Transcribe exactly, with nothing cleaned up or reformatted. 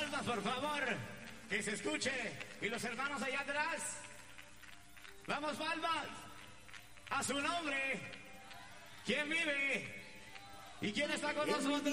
palmas, por favor. Que se escuche. Y los hermanos allá atrás. Vamos, palmas. A su nombre. ¿Quién vive? ¿Y quién está con nosotros?